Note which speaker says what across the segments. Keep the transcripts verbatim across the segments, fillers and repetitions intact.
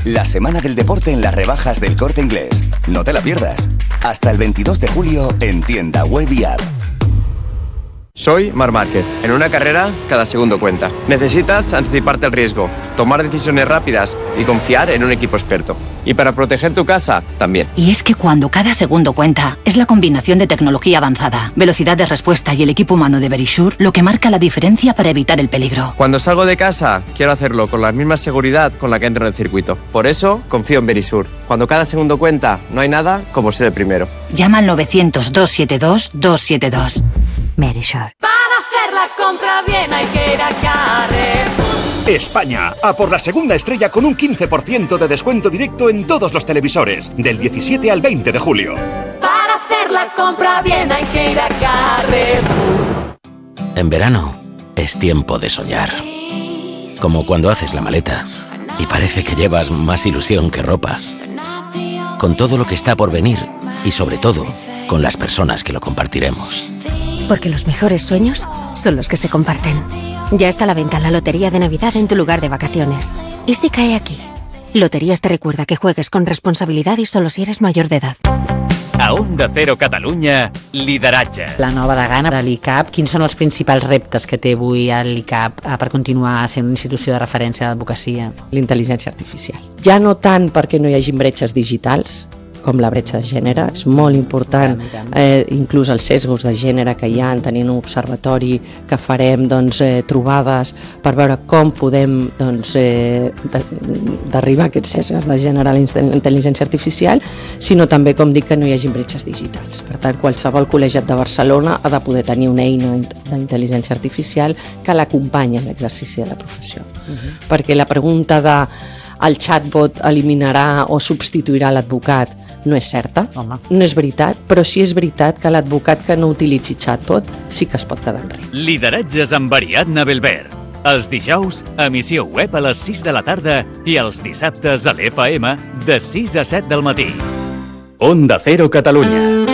Speaker 1: La semana del deporte en las rebajas del Corte Inglés. No te la pierdas. Hasta el veintidós de julio en tienda web y app.
Speaker 2: Soy Marc Márquez. En una carrera, cada segundo cuenta. Necesitas anticiparte al riesgo, tomar decisiones rápidas y confiar en un equipo experto. Y para proteger tu casa, también.
Speaker 3: Y es que cuando cada segundo cuenta, es la combinación de tecnología avanzada, velocidad de respuesta y el equipo humano de Verisure lo que marca la diferencia para evitar el peligro.
Speaker 2: Cuando salgo de casa, quiero hacerlo con la misma seguridad con la que entro en el circuito. Por eso, confío en Verisure. Cuando cada segundo cuenta, no hay nada como ser el primero.
Speaker 3: Llama al novecientos, doscientos setenta y dos, doscientos setenta y dos. Verisure.
Speaker 4: Para hacer la compra bien hay que ir a Carrefour.
Speaker 5: España, a por la segunda estrella con un quince por ciento de descuento directo en todos los televisores, del diecisiete al veinte de julio.
Speaker 4: Para hacer la compra bien hay que ir a Carrefour.
Speaker 6: En verano es tiempo de soñar. Como cuando haces la maleta y parece que llevas más ilusión que ropa. Con todo lo que está por venir y sobre todo con las personas que lo compartiremos.
Speaker 7: Porque los mejores sueños son los que se comparten. Ya está a la venta la Lotería de Navidad en tu lugar de vacaciones. ¿Y si cae aquí? Loterías te recuerda que juegues con responsabilidad y solo si eres mayor de edad.
Speaker 8: A Onda Cero Catalunya, lideratge.
Speaker 9: La nova degana de l'I C A P, quins són els principals reptes que té avui l'I C A P per continuar sent una institució de referència d'advocacia?
Speaker 10: L'intel·ligència artificial. Ja no tant perquè no hi hagin bretxes digitals, com la bretxa de gènere, és molt important, eh, inclús els sesgos de gènere que hi ha, tenint un observatori que farem doncs, eh, trobades per veure com podem doncs, eh, derribar aquests sesgos de gènere a la intel·ligència artificial, sinó també, com dic, que no hi hagi bretxes digitals. Per tant, qualsevol col·legiat de Barcelona ha de poder tenir una eina d'intel·ligència artificial que l'acompanya en l'exercici de la professió. Uh-huh. Perquè la pregunta de el chatbot eliminarà o substituirà l'advocat no és certa, Home. no és veritat, però sí és veritat que l'advocat que no utilitzi chatbot sí que es pot quedar enrere.
Speaker 8: Lideratges amb Ariadna Belver. Els dijous, emissió web a les sis de la tarda i els dissabtes a l'F M de sis a set del matí. Onda Cero Catalunya.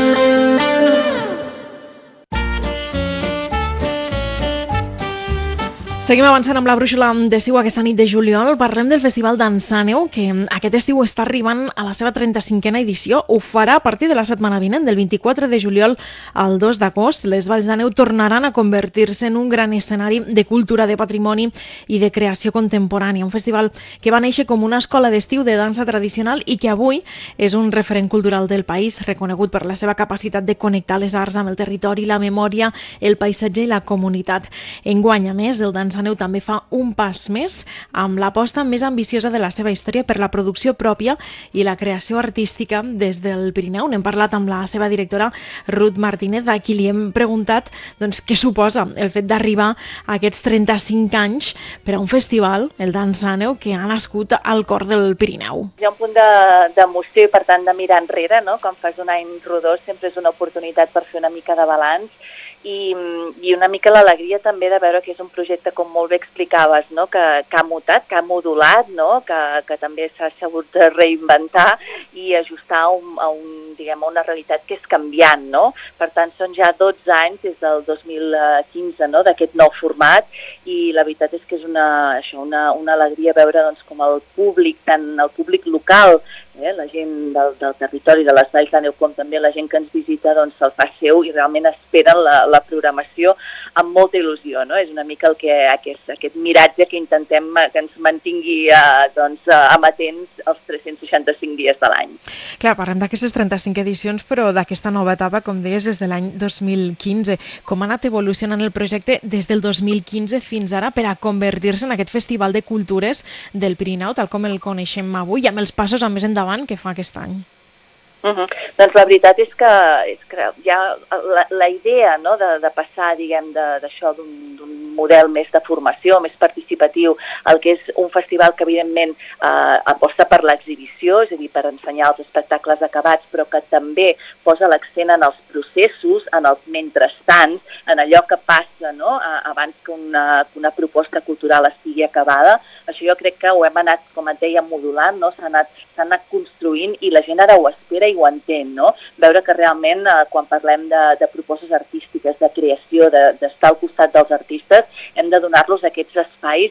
Speaker 11: Seguim avançant amb la brúixola d'estiu aquesta nit de juliol. Parlem del Festival Dansaneu, que aquest estiu està arribant a la seva trenta-cinquena edició. Ho farà a partir de la setmana vinent, del vint-i-quatre de juliol al dos d'agost. Les Valls de Neu tornaran a convertir-se en un gran escenari de cultura, de patrimoni i de creació contemporània. Un festival que va néixer com una escola d'estiu de dansa tradicional i que avui és un referent cultural del país, reconegut per la seva capacitat de connectar les arts amb el territori, la memòria, el paisatge i la comunitat. Enguany, a més, el Dansaneu també fa un pas més amb l'aposta més ambiciosa de la seva història per la producció pròpia i la creació artística des del Pirineu. N'hem parlat amb la seva directora, Ruth Martínez, a qui li hem preguntat doncs, què suposa el fet d'arribar a aquests trenta-cinc anys per a un festival, el Dansaneu, que ha nascut al cor del Pirineu.
Speaker 12: Hi ha un punt d'emoció de, i, per tant, de mirar enrere, no? Quan fas un any rodó sempre és una oportunitat per fer una mica de balanç. I, i una mica l'alegria també de veure que és un projecte, com molt bé explicaves, no? que, que ha mutat, que ha modulat, no? que, que també s'ha sabut de reinventar i ajustar a, un, a, un, diguem, a una realitat que és canviant. No? Per tant, són ja dotze anys des del dos mil quinze, no? d'aquest nou format, i la veritat és que és una, això, una, una alegria veure doncs, com el públic, tant el públic local, eh? la gent del, del territori de les Valls de Neu, com també la gent que ens visita, doncs, se'l fa seu i realment esperen la, la programació amb molta il·lusió. No? És una mica el que, aquest, aquest miratge que intentem que ens mantingui eh, doncs, amatents els tres-cents seixanta-cinc dies de l'any.
Speaker 11: Clar, parlem d'aquestes trenta-cinc edicions, però d'aquesta nova etapa, com deies, des de l'any dos mil quinze. Com ha anat evolucionant el projecte des del dos mil quinze fins ara per a convertir-se en aquest festival de cultures del Pirineu, tal com el coneixem avui, amb els passos a més endavant que fa aquest any?
Speaker 12: Uh -huh. Doncs la veritat és que, és que ja la, la idea, no, de, de passar, diguem, d'això d'un model més de formació, més participatiu, el que és un festival que evidentment eh, aposta per l'exhibició, és a dir, per ensenyar els espectacles acabats, però que també posa l'accent en els processos, en els mentrestant, en allò que passa, no, abans que una, que una proposta cultural estigui acabada. Això jo crec que ho hem anat, com et deia, modulant, no? s'ha anat, s'ha anat construint i la gent ara ho espera i ho entén, no? Veure que realment eh, quan parlem de, de propostes artístiques, de creació, d'estar de, al costat dels artistes, hem de donar-los aquests espais